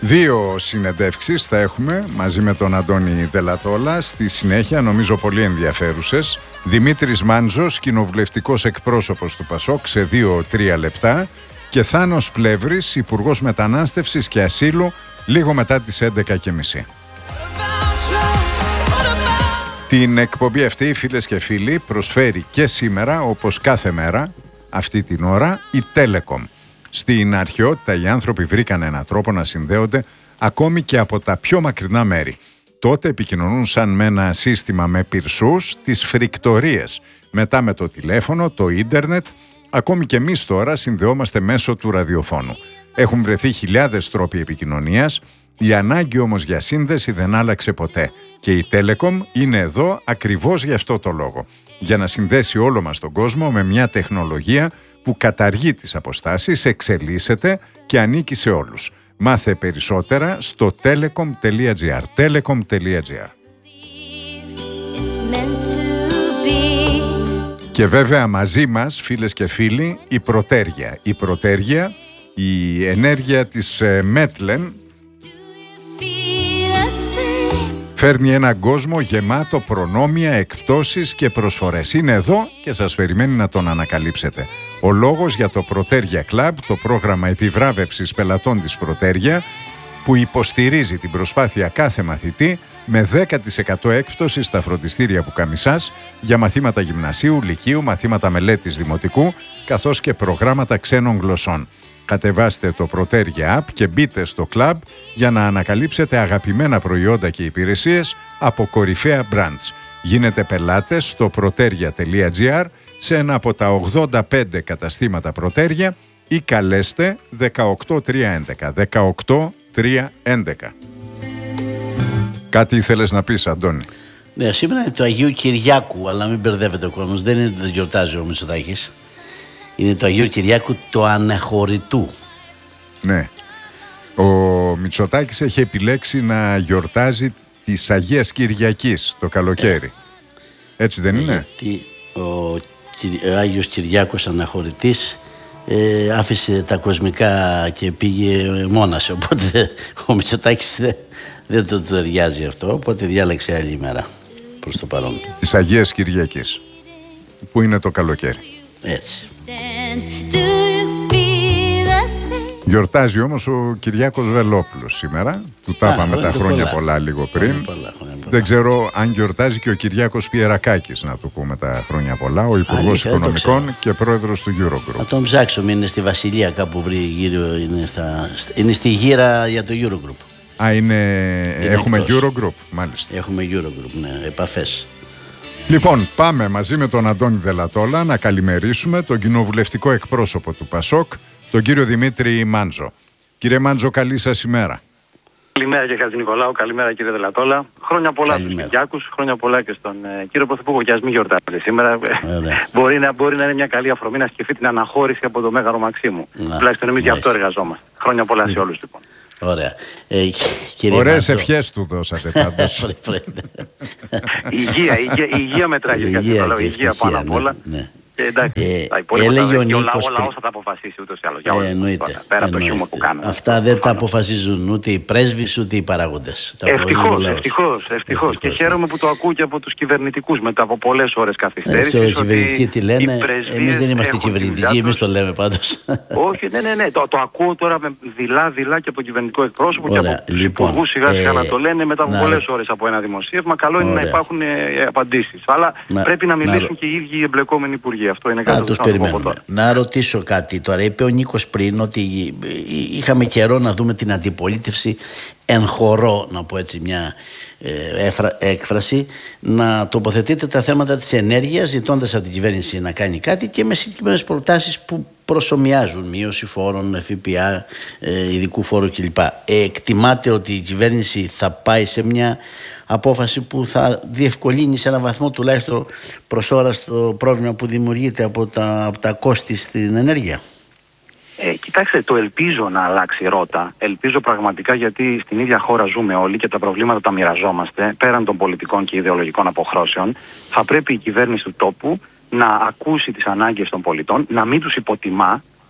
Δύο συνεντεύξεις θα έχουμε μαζί με τον Αντώνη Δελατόλα. Στη συνέχεια, νομίζω πολύ ενδιαφέρουσες. Δημήτρης Μάντζος, κοινοβουλευτικός εκπρόσωπος του ΠΑΣΟΚ, σε 2-3 λεπτά. Και Θάνος Πλεύρης, Υπουργός Μετανάστευσης και Ασύλου, λίγο μετά τις 11:30. Την εκπομπή αυτή, φίλες και φίλοι, προσφέρει και σήμερα, όπως κάθε μέρα, αυτή την ώρα, η Telecom. Στην αρχαιότητα οι άνθρωποι βρήκαν έναν τρόπο να συνδέονται ακόμη και από τα πιο μακρινά μέρη. Τότε επικοινωνούν σαν με ένα σύστημα με πυρσούς, τις φρικτορίες. Μετά με το τηλέφωνο, το ίντερνετ, ακόμη και εμείς τώρα συνδεόμαστε μέσω του ραδιοφώνου. Έχουν βρεθεί χιλιάδες τρόποι επικοινωνίας, η ανάγκη όμως για σύνδεση δεν άλλαξε ποτέ. Και η Telecom είναι εδώ ακριβώς γι' αυτό το λόγο. Για να συνδέσει όλο μας τον κόσμο με μια τεχνολογία που καταργεί τις αποστάσεις, εξελίσσεται και ανήκει σε όλους. Μάθε περισσότερα στο telecom.gr. telecom.gr. Και βέβαια μαζί μας, φίλες και φίλοι, η Πρωτέργεια. Η Πρωτέργεια, η ενέργεια της Μέτλεν, φέρνει έναν κόσμο γεμάτο προνόμια, εκπτώσεις και προσφορές. Είναι εδώ και σας περιμένει να τον ανακαλύψετε. Ο λόγος για το Πρωτέργεια Club, το πρόγραμμα επιβράβευσης πελατών της Πρωτέργεια, που υποστηρίζει την προσπάθεια κάθε μαθητή με 10% έκπτωση στα φροντιστήρια Πουκαμισάς για μαθήματα γυμνασίου, λυκείου, μαθήματα μελέτης δημοτικού, καθώς και προγράμματα ξένων γλωσσών. Κατεβάστε το Πρωτέργεια App και μπείτε στο club για να ανακαλύψετε αγαπημένα προϊόντα και υπηρεσίες από κορυφαία brands. Γίνετε πελάτες στο protergia.gr σε ένα από τα 85 καταστήματα Πρωτέργεια ή καλέστε 18311. 18311. Κάτι ήθελες να πεις, Αντώνη? Ναι, σήμερα είναι το Αγίου Κυριάκου, αλλά μην μπερδεύετε ο κόσμος. Δεν είναι το γιορτάζει ο Μητσοτάκης. Είναι το Αγίου Κυριάκου το Αναχωρητού. Ναι. Ο Μητσοτάκης έχει επιλέξει να γιορτάζει της Αγίας Κυριακής το καλοκαίρι. Έτσι δεν είναι? Γιατί ο Άγιος Κυριάκος Αναχωρητής άφησε τα κοσμικά και πήγε μόνας. Οπότε ο Μητσοτάκης δεν το ταιριάζει αυτό. Οπότε διάλεξε άλλη ημέρα προς το παρόν. Της Αγίας Κυριακής, που είναι το καλοκαίρι. Έτσι. Γιορτάζει όμως ο Κυριάκος Βελόπουλος σήμερα. Του τα είπαμε τα χρόνια πολλά λίγο πριν. Πολλά. Δεν ξέρω αν γιορτάζει και ο Κυριάκος Πιερακάκης, να του πούμε τα χρόνια πολλά. Ο Υπουργός Οικονομικών και πρόεδρος του Eurogroup. Να τον ψάξουμε, είναι στη Βασιλεία κάπου βρει γύρω, είναι στη γύρα για το Eurogroup. Έχουμε εκτός. Eurogroup, μάλιστα. Έχουμε Eurogroup, ναι, επαφές. Λοιπόν, πάμε μαζί με τον Αντώνη Δελατόλα να καλημερίσουμε τον κοινοβουλευτικό εκπρόσωπο του ΠΑΣΟΚ, τον κύριο Δημήτρη Μάντζο. Κύριε Μάντζο, καλή σας ημέρα. Καλημέρα και Χατζη Νικολάου, καλημέρα κύριε Δελατόλα. Χρόνια πολλά στους Κυριάκους, χρόνια πολλά και στον κύριο Πρωθυπουργό. Και ας μην γιορτάζει σήμερα. Μπορεί να είναι μια καλή αφορμή να σκεφτεί την αναχώρηση από το Μέγαρο Μαξίμου. Τουλάχιστον εμείς γι' αυτό εργαζόμαστε. Χρόνια πολλά σε όλους λοιπόν. Ωραία. Ωραίες ευχές του δώσατε πάντως. Υγεία μετράει, υγεία πάνω απ' όλα. Εντάξει, τα υπόλοιπα ο λαός θα τα αποφασίσει ούτως ή άλλως. Εννοείται. Πέρα από το χιούμορ που κάνουμε. Αυτά δεν τα αποφασίζουν ούτε οι πρέσβεις ούτε οι παράγοντες. Ευτυχώς. Και χαίρομαι που το ακούω και από τους κυβερνητικούς μετά από πολλές ώρες καθυστέρησης. Οι κυβερνητικοί τι λένε, εμείς δεν είμαστε κυβερνητικοί, εμείς το λέμε πάντως. Όχι, ναι. Το ακούω τώρα με δειλά και από τον κυβερνητικό εκπρόσωπο και από τους υπουργούς σιγά να το λένε μετά από πολλές ώρες από ένα δημοσίευμα. Καλό είναι να υπάρχουν απαντήσεις. Αλλά πρέπει να μιλήσουν και οι ίδιοι οι εμπλεκόμενοι υπουργοί. Αυτό είναι κάτι που περιμένουμε. Να ρωτήσω κάτι τώρα. Είπε ο Νίκος πριν ότι είχαμε καιρό να δούμε την αντιπολίτευση εν χορό, να πω έτσι μια έκφραση, να τοποθετείτε τα θέματα της ενέργειας, ζητώντας από την κυβέρνηση να κάνει κάτι και με συγκεκριμένες προτάσεις που προσομοιάζουν, μείωση φόρων, ΦΠΑ, ειδικού φόρου κλπ. Εκτιμάτε ότι η κυβέρνηση θα πάει σε μια απόφαση που θα διευκολύνει σε έναν βαθμό τουλάχιστον προς ώρα το πρόβλημα που δημιουργείται από τα κόστη στην ενέργεια? Κοιτάξτε, το ελπίζω να αλλάξει ρότα. Ελπίζω πραγματικά, γιατί στην ίδια χώρα ζούμε όλοι και τα προβλήματα τα μοιραζόμαστε. Πέραν των πολιτικών και ιδεολογικών αποχρώσεων, θα πρέπει η κυβέρνηση του τόπου να ακούσει τις ανάγκες των πολιτών, να μην τους υποτιμά,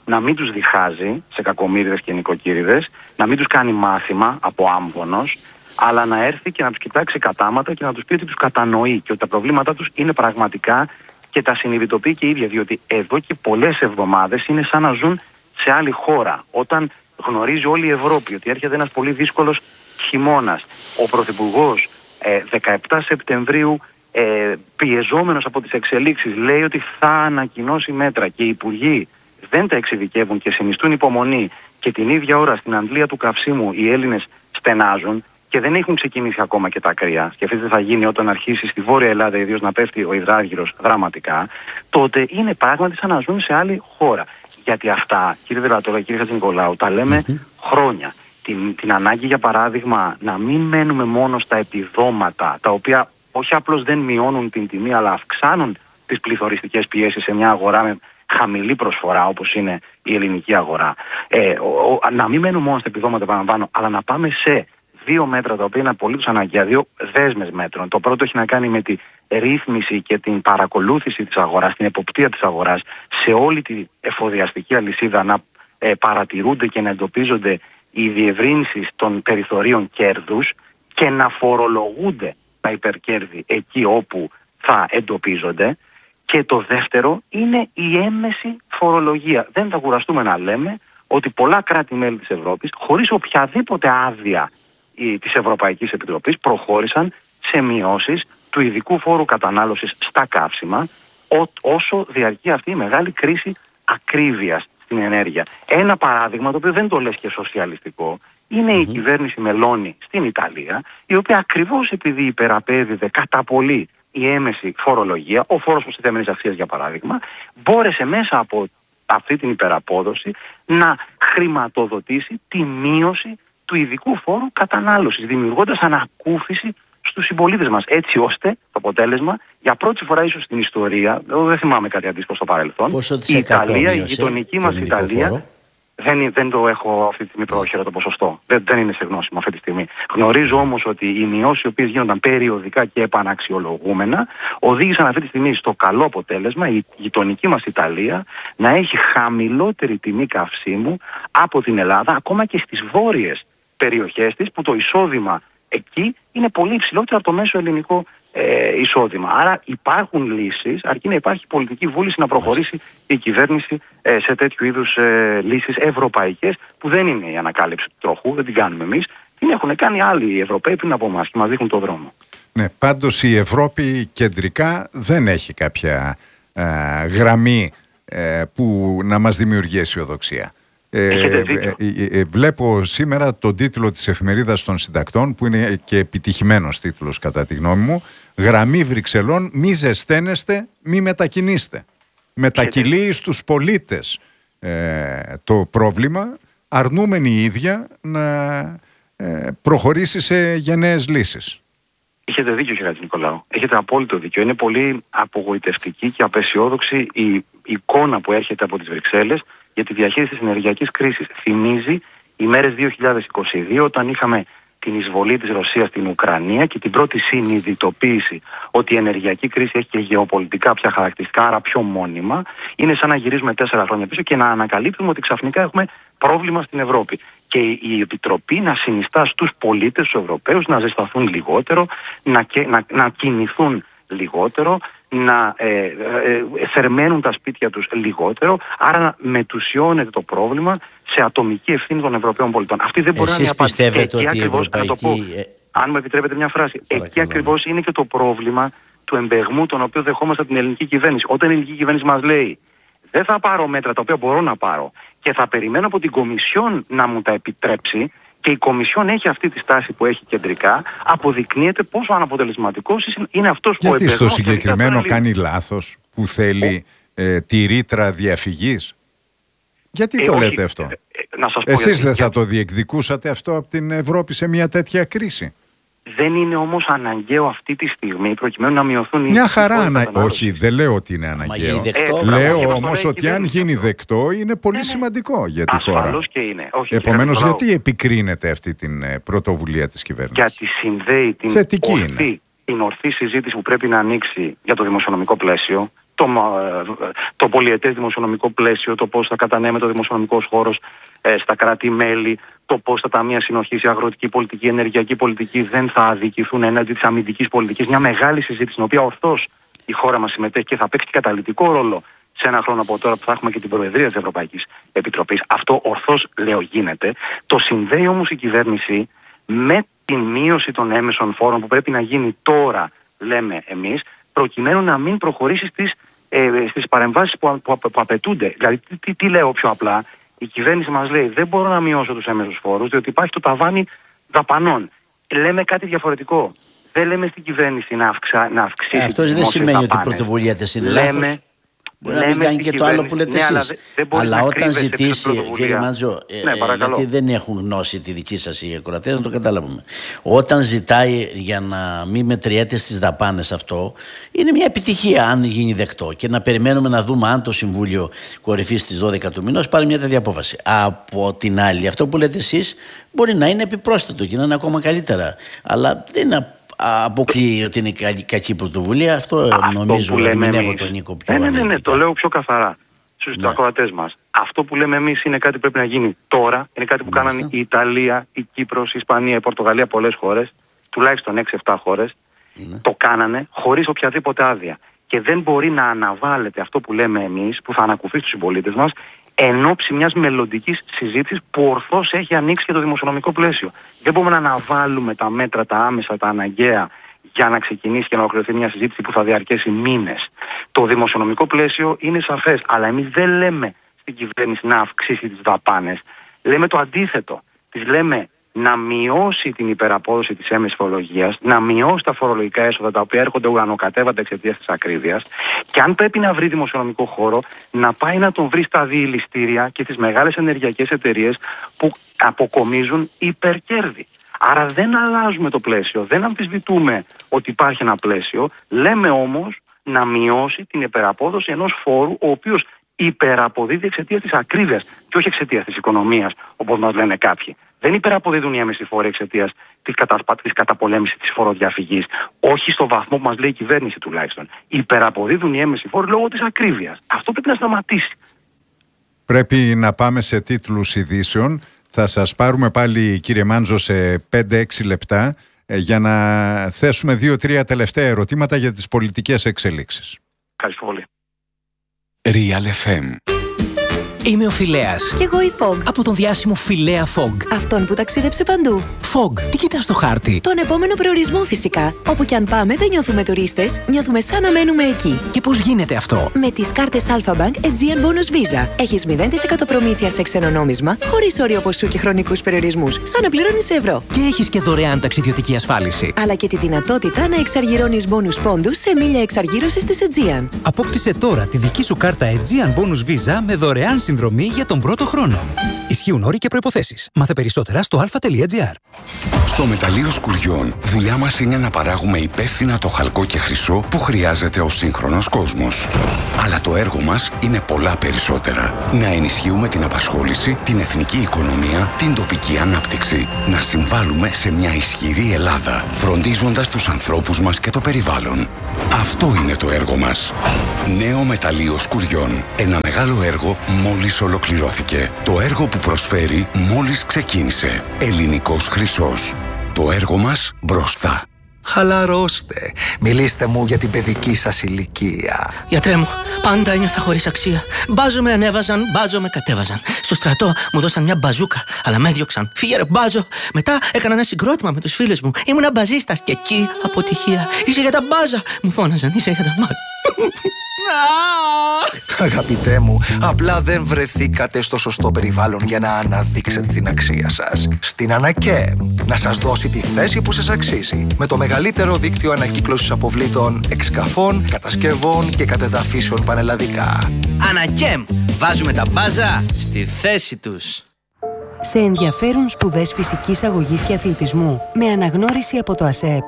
να μην τους διχάζει σε κακομοίριδες και νοικοκύριδες, να μην τους κάνει μάθημα από άμβονος, αλλά να έρθει και να τους κοιτάξει κατάματα και να τους πει ότι τους κατανοεί και ότι τα προβλήματά τους είναι πραγματικά και τα συνειδητοποιεί και η ίδια. Διότι εδώ και πολλές εβδομάδες είναι σαν να ζουν σε άλλη χώρα. Όταν γνωρίζει όλη η Ευρώπη ότι έρχεται ένας πολύ δύσκολος χειμώνας, ο Πρωθυπουργός 17 Σεπτεμβρίου πιεζόμενος από τις εξελίξεις λέει ότι θα ανακοινώσει μέτρα και οι υπουργοί δεν τα εξειδικεύουν και συνιστούν υπομονή και την ίδια ώρα στην αντλία του καυσίμου οι Έλληνες στενάζουν και δεν έχουν ξεκινήσει ακόμα και τα κρύα. Σκεφτείτε τι θα γίνει όταν αρχίσει στη Βόρεια Ελλάδα ιδίως να πέφτει ο υδράργυρος δραματικά, τότε είναι πράγματι σαν να ζουν σε άλλη χώρα. Γιατί αυτά, κύριε Δελατόλα, κύριε Χατζηνικολάου, τα λέμε χρόνια. Την ανάγκη, για παράδειγμα, να μην μένουμε μόνο στα επιδόματα, τα οποία όχι απλώς δεν μειώνουν την τιμή, αλλά αυξάνουν τις πληθωριστικές πιέσεις σε μια αγορά με χαμηλή προσφορά, όπως είναι η ελληνική αγορά. Να μην μένουμε μόνο στα επιδόματα, παραλαμβάνω, αλλά να πάμε σε δύο μέτρα τα οποία είναι απολύτως αναγκαία, δύο δέσμες μέτρων. Το πρώτο έχει να κάνει με τη ρύθμιση και την παρακολούθηση της αγοράς, την εποπτεία της αγοράς, σε όλη τη εφοδιαστική αλυσίδα να παρατηρούνται και να εντοπίζονται οι διευρύνσεις των περιθωρίων κέρδους και να φορολογούνται τα υπερκέρδη εκεί όπου θα εντοπίζονται. Και το δεύτερο είναι η έμμεση φορολογία. Δεν θα κουραστούμε να λέμε ότι πολλά κράτη-μέλη της Ευρώπης, χωρίς οποιαδήποτε άδεια της Ευρωπαϊκής Επιτροπής, προχώρησαν σε μειώσεις του ειδικού φόρου κατανάλωσης στα καύσιμα, όσο διαρκεί αυτή η μεγάλη κρίση ακρίβειας στην ενέργεια. Ένα παράδειγμα, το οποίο δεν το λες και σοσιαλιστικό, είναι η κυβέρνηση Μελώνη στην Ιταλία, η οποία ακριβώς επειδή υπεραπέδιδε κατά πολύ η έμεση φορολογία, ο φόρος προστιθέμενης αξίας για παράδειγμα, μπόρεσε μέσα από αυτή την υπεραπόδοση να χρηματοδοτήσει τη μείωση του ειδικού φόρου κατανάλωσης, δημιουργώντας ανακούφιση στους συμπολίτες μας. Έτσι ώστε το αποτέλεσμα, για πρώτη φορά ίσως στην ιστορία, δεν θυμάμαι κάτι αντίστοιχο στο παρελθόν, η Ιταλία, η γειτονική μας Ιταλία, δεν το έχω αυτή τη στιγμή πρόχειρα το ποσοστό. Δεν είναι σε γνώση μου αυτή τη στιγμή. Γνωρίζω όμως ότι οι μειώσεις οι οποίες γίνονταν περιοδικά και επαναξιολογούμενα οδήγησαν αυτή τη στιγμή στο καλό αποτέλεσμα η γειτονική μας Ιταλία να έχει χαμηλότερη τιμή καυσίμου από την Ελλάδα, ακόμα και στις βόρειες περιοχές της, που το εισόδημα εκεί είναι πολύ υψηλότερο από το μέσο ελληνικό εισόδημα. Άρα υπάρχουν λύσεις, αρκεί να υπάρχει πολιτική βούληση να προχωρήσει η κυβέρνηση σε τέτοιου είδους λύσεις ευρωπαϊκές, που δεν είναι η ανακάλυψη του τροχού, δεν την κάνουμε εμείς, την έχουν κάνει άλλοι Ευρωπαίοι πριν από εμάς και μας δείχνουν τον δρόμο. Ναι, πάντως η Ευρώπη κεντρικά δεν έχει κάποια γραμμή που να μας δημιουργεί αισιοδοξία. Βλέπω σήμερα τον τίτλο της Εφημερίδας των Συντακτών, που είναι και επιτυχημένος τίτλος κατά τη γνώμη μου: «Γραμμή Βρυξελών, μη ζεσταίνεστε, μη μετακινήστε». Μετακυλεί στους πολίτες το πρόβλημα, αρνούμενη η ίδια να προχωρήσει σε γενναίες λύσεις. Έχετε δίκιο, κύριε Χατζηνικολάου. Έχετε απόλυτο δίκιο. Είναι πολύ απογοητευτική και απεσιόδοξη η εικόνα που έρχεται από τις Βρυξέλλες για τη διαχείριση της ενεργειακής κρίσης. Θυμίζει οι μέρες 2022, όταν είχαμε την εισβολή της Ρωσίας στην Ουκρανία και την πρώτη συνειδητοποίηση ότι η ενεργειακή κρίση έχει και γεωπολιτικά πια χαρακτηριστικά, άρα πιο μόνιμα. Είναι σαν να γυρίζουμε 4 χρόνια πίσω και να ανακαλύπτουμε ότι ξαφνικά έχουμε πρόβλημα στην Ευρώπη. Και η Επιτροπή να συνιστά στους πολίτες, στους Ευρωπαίους, να ζεσταθούν λιγότερο, να κινηθούν λιγότερο, να θερμαίνουν τα σπίτια τους λιγότερο, άρα να μετουσιώνεται το πρόβλημα σε ατομική ευθύνη των Ευρωπαίων πολιτών. Αυτή δεν μπορεί να είναι η απάντηση. Πιστεύετε ότι η Ευρωπαϊκή... Αν μου επιτρέπετε μια φράση, εκεί ακριβώς είναι και το πρόβλημα του εμπεγμού τον οποίο δεχόμαστε από την ελληνική κυβέρνηση. Όταν η ελληνική κυβέρνηση μας λέει δεν θα πάρω μέτρα τα οποία μπορώ να πάρω και θα περιμένω από την Κομισιόν να μου τα επιτρέψει, και η Κομισιόν έχει αυτή τη στάση που έχει κεντρικά, αποδεικνύεται πόσο αναποτελεσματικός είναι αυτός που γιατί στο συγκεκριμένο κάνει λάθος που θέλει τη ρήτρα διαφυγής? Γιατί το λέτε αυτό? Εσείς δεν θα το διεκδικούσατε αυτό από την Ευρώπη σε μια τέτοια κρίση? Δεν είναι όμως αναγκαίο αυτή τη στιγμή προκειμένου να μειωθούν οι... Μια χαρά όχι, δεν λέω ότι είναι αναγκαίο. Λέω όμως ότι αν γίνει δεκτό είναι πολύ σημαντικό για τη χώρα. Ασφαλώς και είναι. Επομένως, γιατί επικρίνεται αυτή την πρωτοβουλία της κυβέρνησης? Γιατί συνδέει την ορθή συζήτηση που πρέπει να ανοίξει για το δημοσιονομικό πλαίσιο, το πολυετές δημοσιονομικό πλαίσιο, το πώς θα κατανέμεται ο δημοσιονομικός χώρος στα κράτη-μέλη, το πώς τα ταμεία συνοχής, η αγροτική πολιτική, η ενεργειακή πολιτική δεν θα αδικηθούν έναντι της αμυντικής πολιτικής. Μια μεγάλη συζήτηση, στην οποία ορθώς η χώρα μας συμμετέχει και θα παίξει καταλυτικό ρόλο σε ένα χρόνο από τώρα που θα έχουμε και την Προεδρία της Ευρωπαϊκής Επιτροπής. Αυτό ορθώς, λέω, γίνεται. Το συνδέει όμως η κυβέρνηση με τη μείωση των έμεσων φόρων που πρέπει να γίνει τώρα, λέμε εμείς, προκειμένου να μην προχωρήσει στις παρεμβάσεις που απαιτούνται. Δηλαδή, τι λέω πιο απλά, η κυβέρνηση μας λέει δεν μπορώ να μειώσω τους έμεσους φόρους, διότι υπάρχει το ταβάνι δαπανών. Λέμε κάτι διαφορετικό. Δεν λέμε στην κυβέρνηση να αυξήσει. Αυτό δεν σημαίνει ότι η πρωτοβουλία της είναι λάθος. Μπορεί να μην κάνει και το άλλο που λέτε εσείς. Αλλά όταν ζητήσει, κύριε Μάντζο, γιατί δεν έχουν γνώση τη δική σας οι ακροατές, να το καταλάβουμε. Όταν ζητάει για να μην μετριέται στις δαπάνες αυτό, είναι μια επιτυχία αν γίνει δεκτό. Και να περιμένουμε να δούμε αν το Συμβούλιο Κορυφής στις 12 του μηνός πάρει μια τέτοια απόφαση. Από την άλλη, αυτό που λέτε εσείς μπορεί να είναι επιπρόσθετο και να είναι ακόμα καλύτερα. Αλλά δεν είναι. Αποκλείει ότι είναι κακή πρωτοβουλία. Αυτό νομίζω ότι ερμηνεύω τον Νίκο πιο Ναι, το λέω πιο καθαρά στους ακροατές μας. Αυτό που λέμε εμείς είναι κάτι που πρέπει να γίνει τώρα. Είναι κάτι που κάνανε η Ιταλία, η Κύπρος, η Ισπανία, η Πορτογαλία, πολλές χώρες, τουλάχιστον 6-7 χώρες. Το κάνανε χωρίς οποιαδήποτε άδεια. Και δεν μπορεί να αναβάλλεται αυτό που λέμε εμείς, που θα ανακουφίσει στους συμπολίτες μας, εν ώψη μιας μελλοντικής συζήτησης που ορθώς έχει ανοίξει και το δημοσιονομικό πλαίσιο. Δεν μπορούμε να αναβάλουμε τα μέτρα, τα άμεσα, τα αναγκαία για να ξεκινήσει και να ολοκληρωθεί μια συζήτηση που θα διαρκέσει μήνες. Το δημοσιονομικό πλαίσιο είναι σαφές, αλλά εμείς δεν λέμε στην κυβέρνηση να αυξήσει τις δαπάνες. Λέμε το αντίθετο. Τις λέμε να μειώσει την υπεραπόδοση της έμεσης φορολογίας, να μειώσει τα φορολογικά έσοδα τα οποία έρχονται ουρανοκατέβατα εξαιτίας της ακρίβειας, και αν πρέπει να βρει δημοσιονομικό χώρο, να πάει να τον βρει στα διελιστήρια και στις μεγάλες ενεργειακές εταιρείες που αποκομίζουν υπερκέρδη. Άρα δεν αλλάζουμε το πλαίσιο, δεν αμφισβητούμε ότι υπάρχει ένα πλαίσιο, λέμε όμως να μειώσει την υπεραπόδοση ενός φόρου ο οποίος υπεραποδίδει εξαιτίας της ακρίβειας και όχι εξαιτίας της οικονομίας, όπως μας λένε κάποιοι. Δεν υπεραποδίδουν οι έμεσοι φόροι εξαιτίας της καταπολέμησης της φοροδιαφυγής. Όχι στο βαθμό που μας λέει η κυβέρνηση τουλάχιστον. Υπεραποδίδουν οι έμεσοι φόροι λόγω της ακρίβειας. Αυτό πρέπει να σταματήσει. Πρέπει να πάμε σε τίτλους ειδήσεων. Θα σας πάρουμε πάλι, κύριε Μάντζο, σε 5-6 λεπτά για να θέσουμε 2-3 τελευταία ερωτήματα για τις πολιτικές εξελίξεις. Ευχαριστώ πολύ. Real FM. Είμαι ο Φιλέας. Κι εγώ η Fog. Από τον διάσημο Φιλέα Fog. Αυτόν που ταξίδεψε παντού. Fog, τι κοιτάς στο χάρτη? Τον επόμενο προορισμό φυσικά. Όπου κι αν πάμε δεν νιώθουμε τουρίστες, νιώθουμε σαν να μένουμε εκεί. Και πώς γίνεται αυτό? Με τις κάρτες Alpha Bank Aegean Bonus Visa. Έχεις 0% προμήθεια σε ξένο νόμισμα, χωρίς όριο ποσού και χρονικούς περιορισμούς, σαν να πληρώνεις σε ευρώ. Και έχεις και δωρεάν ταξιδιωτική ασφάλιση. Αλλά και τη δυνατότητα να εξαργυρώνεις bonus πόντους σε μίλια εξαργύρωσης της Aegean. Απόκτησε τώρα τη δική σου κάρτα Aegean Bonus Visa με δωρεάν συνδρομή για τον πρώτο χρόνο. Ισχύουν όροι και προϋποθέσεις. Μάθε περισσότερα στο alpha.gr. Στο μεταλλείο Σκουριών, δουλειά μας είναι να παράγουμε υπεύθυνα το χαλκό και χρυσό που χρειάζεται ο σύγχρονος κόσμος. Αλλά το έργο μας είναι πολλά περισσότερα. Να ενισχύουμε την απασχόληση, την εθνική οικονομία, την τοπική ανάπτυξη. Να συμβάλλουμε σε μια ισχυρή Ελλάδα, φροντίζοντας τους ανθρώπους μας και το περιβάλλον. Αυτό είναι το έργο μας. Νέο μεταλλείο Σκουριών. Ένα μεγάλο έργο μόλις ολοκληρώθηκε. Το έργο που προσφέρει μόλις ξεκίνησε. Ελληνικός χρυσός. Το έργο μας μπροστά. Χαλαρώστε. Μιλήστε μου για την παιδική σας ηλικία. Γιατρέ μου, πάντα ένιωθα χωρίς αξία. Μπάζο με ανέβαζαν, μπάζο με κατέβαζαν. Στο στρατό μου δώσαν μια μπαζούκα, αλλά με έδιωξαν. Φύγε ρε μπάζο. Μετά έκανα ένα συγκρότημα με τους φίλους μου. Ήμουνα μπαζίστας και εκεί αποτυχία. Είσαι για τα μπάζα. Μου φώναζαν, είσαι για τα μπάζα. Αγαπητέ μου, απλά δεν βρεθήκατε στο σωστό περιβάλλον για να αναδείξετε την αξία σας. Στην Ανακέμ, να σας δώσει τη θέση που σας αξίζει. Με το μεγαλύτερο δίκτυο ανακύκλωσης αποβλήτων, εξκαφών, κατασκευών και κατεδαφίσεων πανελλαδικά. Ανακέμ, βάζουμε τα μπάζα στη θέση τους. Σε ενδιαφέρουν σπουδές φυσικής αγωγής και αθλητισμού με αναγνώριση από το ΑΣΕΠ.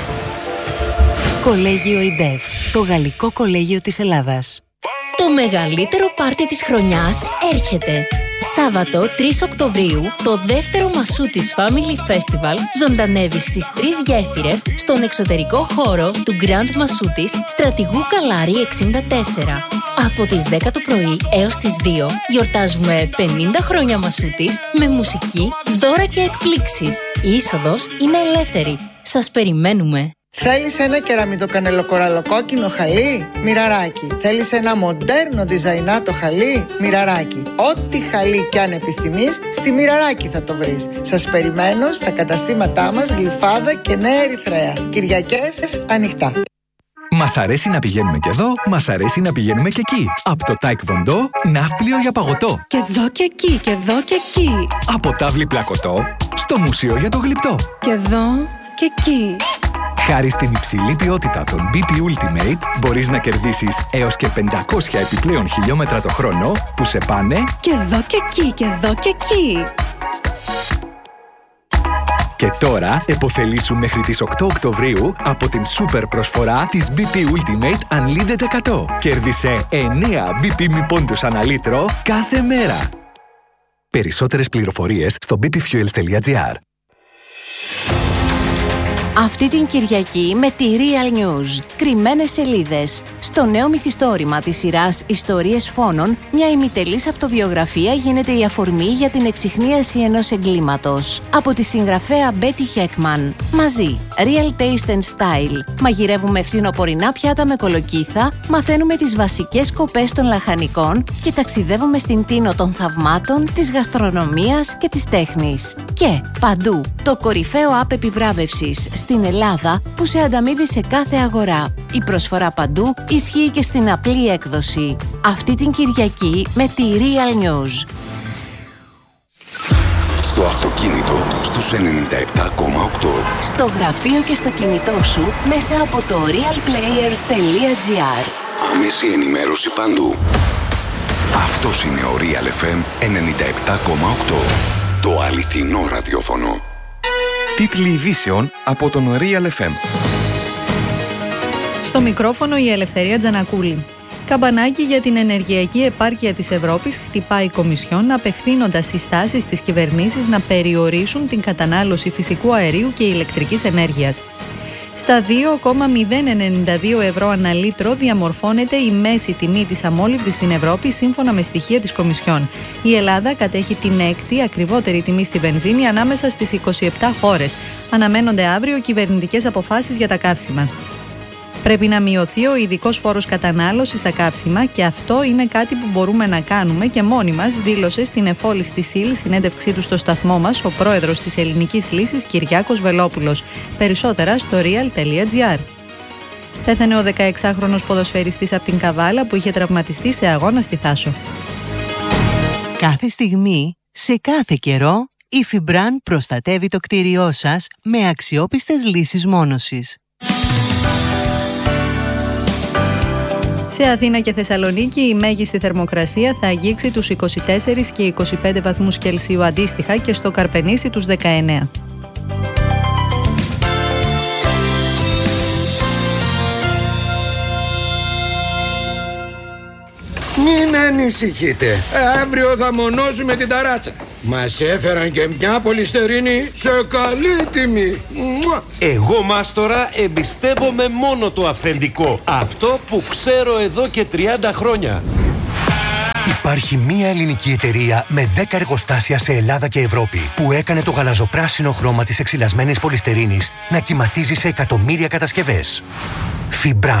Κολέγιο ΙΝΤΕΦ, το γαλλικό κολέγιο της Ελλάδας. Το μεγαλύτερο πάρτι της χρονιάς έρχεται. Σάββατο 3 Οκτωβρίου, το δεύτερο Μασούτης Family Festival ζωντανεύει στις 3 γέφυρες στον εξωτερικό χώρο του Grand Μασούτης Στρατηγού Καλάρη 64. Από τις 10 το πρωί έως τις 2 γιορτάζουμε 50 χρόνια Μασούτης με μουσική, δώρα και εκπλήξεις. Η είσοδος είναι ελεύθερη. Σας περιμένουμε. Θέλεις ένα κεραμιδοκανελοκοραλοκόκκινο χαλί? Μοιραράκι. Θέλεις ένα μοντέρνο διζαϊνάτο χαλί? Μοιραράκι. Ό,τι χαλί κι αν επιθυμείς, στη Μοιραράκι θα το βρεις. Σας περιμένω στα καταστήματά μας Γλυφάδα και Νέα Ερυθρέα. Κυριακές ανοιχτά. Μας αρέσει να πηγαίνουμε και εδώ, μας αρέσει να πηγαίνουμε και εκεί. Από το Taekwondo, ναύπλιο για παγωτό. Και εδώ και εκεί, και εδώ και εκεί. Από τάβλη πλακωτό, στο μουσείο για το γλυπτό. Και εδώ και εκεί. Χάρη στην υψηλή ποιότητα των BP Ultimate, μπορείς να κερδίσεις έως και 500 επιπλέον χιλιόμετρα το χρόνο που σε πάνε και εδώ και εκεί, και εδώ και εκεί. Και τώρα επωφελήσου μέχρι τις 8 Οκτωβρίου από την σούπερ προσφορά της BP Ultimate Unlimited 100. Κέρδισε 9 BP μη πόντους ανά λίτρο κάθε μέρα. Περισσότερες πληροφορίες στο bpfuels.gr. Αυτή την Κυριακή με τη Real News. Κρυμμένες σελίδες. Στο νέο μυθιστόρημα της σειράς Ιστορίες Φόνων, μια ημιτελής αυτοβιογραφία γίνεται η αφορμή για την εξιχνίαση ενός εγκλήματος. Από τη συγγραφέα Betty Heckman. Μαζί. Real Taste and Style. Μαγειρεύουμε φθινοπορεινά πιάτα με κολοκύθα, μαθαίνουμε τις βασικές σκοπές των λαχανικών και ταξιδεύουμε στην τίνο των θαυμάτων, της γαστρονομίας και της τέχνης. Και παντού. Το κορυφαίο app επιβράβευσης στην Ελλάδα που σε ανταμείβει σε κάθε αγορά. Η προσφορά παντού ισχύει και στην απλή έκδοση. Αυτή την Κυριακή με τη Real News. Στο αυτοκίνητο στους 97,8. Στο γραφείο και στο κινητό σου μέσα από το realplayer.gr. Άμεση ενημέρωση παντού. Αυτός είναι ο Real FM 97,8. Το αληθινό ραδιόφωνο. Τίτλοι ειδήσεων από τον Real FM. Στο μικρόφωνο η Ελευθερία Τζανακούλη. Καμπανάκι για την ενεργειακή επάρκεια της Ευρώπης χτυπάει η Κομισιόν, απευθύνοντας συστάσεις στις κυβερνήσεις να περιορίσουν την κατανάλωση φυσικού αερίου και ηλεκτρικής ενέργειας. Στα 2,092 ευρώ ανά λίτρο διαμορφώνεται η μέση τιμή της αμόλυβδης στην Ευρώπη σύμφωνα με στοιχεία της Κομισιόν. Η Ελλάδα κατέχει την έκτη ακριβότερη τιμή στη βενζίνη ανάμεσα στις 27 χώρες. Αναμένονται αύριο κυβερνητικές αποφάσεις για τα καύσιμα. Πρέπει να μειωθεί ο ειδικός φόρος κατανάλωσης στα καύσιμα και αυτό είναι κάτι που μπορούμε να κάνουμε και μόνοι μας, δήλωσε στην εφόλης της ύλης συνέντευξή του στο σταθμό μας ο πρόεδρος της Ελληνικής Λύσης Κυριάκος Βελόπουλος. Περισσότερα στο real.gr. Πέθανε ο 16χρονος ποδοσφαιριστής από την Καβάλα που είχε τραυματιστεί σε αγώνα στη Θάσο. Κάθε στιγμή, σε κάθε καιρό, η Fibran προστατεύει το κτίριό σας με αξιόπιστες λύσεις μόνωσης. Σε Αθήνα και Θεσσαλονίκη η μέγιστη θερμοκρασία θα αγγίξει τους 24 και 25 βαθμούς Κελσίου αντίστοιχα και στο Καρπενήσι τους 19. Μην ανησυχείτε, αύριο θα μονώσουμε την ταράτσα. Μας έφεραν και μια πολυστερίνη σε καλή τιμή. Εγώ, μάστορα, εμπιστεύομαι μόνο το αυθεντικό. Αυτό που ξέρω εδώ και 30 χρόνια. Υπάρχει μία ελληνική εταιρεία με 10 εργοστάσια σε Ελλάδα και Ευρώπη που έκανε το γαλαζοπράσινο χρώμα της εξυλασμένης πολυστερίνης να κυματίζει σε εκατομμύρια κατασκευές. Fibran.